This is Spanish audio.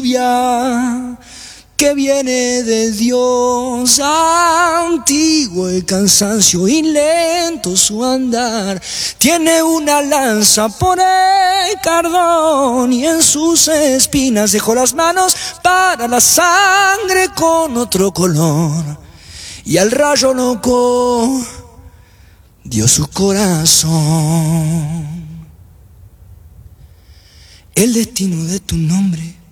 tibia que viene de Dios, antiguo el cansancio y lento su andar. Tiene una lanza por el cardón y en sus espinas dejó las manos para la sangre con otro color. Y al rayo loco dio su corazón. El destino de tu nombre